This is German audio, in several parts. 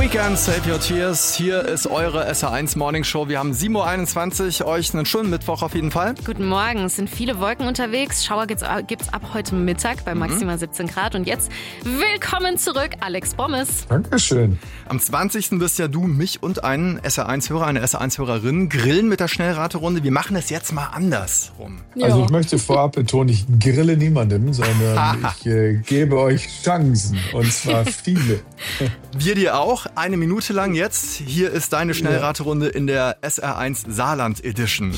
Weekend, Save Your Tears. Hier ist eure SR1 Morning Show. Wir haben 7.21 Uhr. Euch einen schönen Mittwoch auf jeden Fall. Guten Morgen. Es sind viele Wolken unterwegs. Schauer gibt's ab heute Mittag bei maximal 17 Grad. Und jetzt willkommen zurück, Alex Bommes. Dankeschön. Am 20. wirst ja du, mich und einen SR1-Hörer, eine SR1-Hörerin grillen mit der Schnellraterunde. Wir machen es jetzt mal andersrum. Also ich möchte vorab betonen, ich grille niemandem, sondern ich gebe euch Chancen. Und zwar viele. Wir dir auch. Eine Minute lang jetzt. Hier ist deine Schnellraterunde in der SR1 Saarland Edition.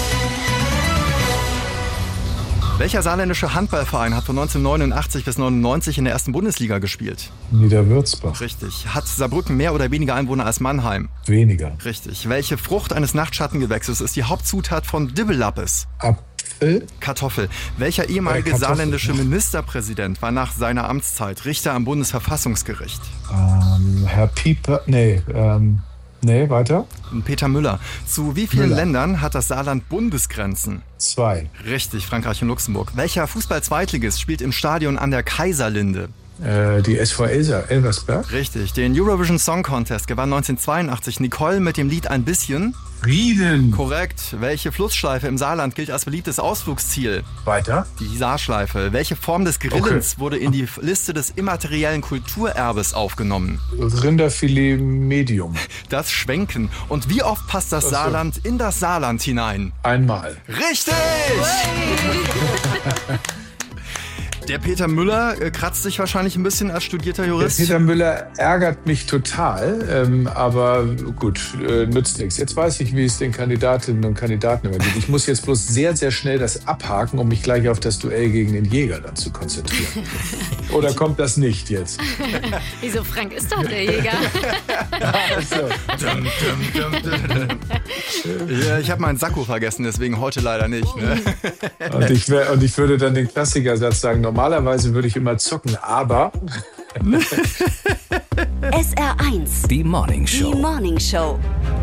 Welcher saarländische Handballverein hat von 1989 bis 1999 in der ersten Bundesliga gespielt? Niederwürzbach. Richtig. Hat Saarbrücken mehr oder weniger Einwohner als Mannheim? Weniger. Richtig. Welche Frucht eines Nachtschattengewächses ist die Hauptzutat von Dibbelappes? Apfel. Kartoffel. Welcher ehemalige Kartoffel, saarländische Ministerpräsident war nach seiner Amtszeit Richter am Bundesverfassungsgericht? Herr Pieper. Nee, weiter. Peter Müller. Zu wie vielen Müller. Ländern hat das Saarland Bundesgrenzen? 2. Richtig, Frankreich und Luxemburg. Welcher Fußball-Zweitligist spielt im Stadion an der Kaiserlinde? Die SV Elversberg. Richtig, den Eurovision Song Contest gewann 1982 Nicole mit dem Lied Ein bisschen. Frieden. Korrekt. Welche Flussschleife im Saarland gilt als beliebtes Ausflugsziel? Weiter. Die Saarschleife. Welche Form des Grillens wurde in die Liste des immateriellen Kulturerbes aufgenommen? Rinderfilet Medium. Das Schwenken. Und wie oft passt das Saarland in das Saarland hinein? Einmal. Richtig! Der Peter Müller kratzt sich wahrscheinlich ein bisschen als studierter Jurist. Der Peter Müller ärgert mich total, aber gut, nützt nichts. Jetzt weiß ich, wie es den Kandidatinnen und Kandidaten immer geht. Ich muss jetzt bloß sehr, sehr schnell das abhaken, um mich gleich auf das Duell gegen den Jäger dann zu konzentrieren. Oder kommt das nicht jetzt? Wieso, Frank ist doch der Jäger. Also. Ja, ich habe meinen Sakko vergessen, deswegen heute leider nicht. Ne? Und ich würde dann den Klassikersatz sagen, normalerweise würde ich immer zocken, aber... SR1. Die Morning Show. Die Morning Show.